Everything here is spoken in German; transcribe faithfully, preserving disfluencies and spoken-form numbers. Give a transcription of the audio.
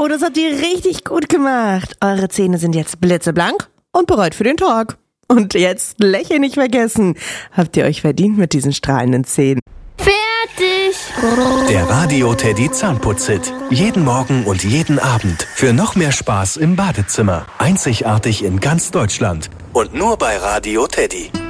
Wow, das habt ihr richtig gut gemacht. Eure Zähne sind jetzt blitzeblank und bereit für den Tag. Und jetzt Lächeln nicht vergessen. Habt ihr euch verdient mit diesen strahlenden Zähnen. Fertig! Der Radio Teddy Zahnputz-Hit. Jeden Morgen und jeden Abend. Für noch mehr Spaß im Badezimmer. Einzigartig in ganz Deutschland. Und nur bei Radio Teddy.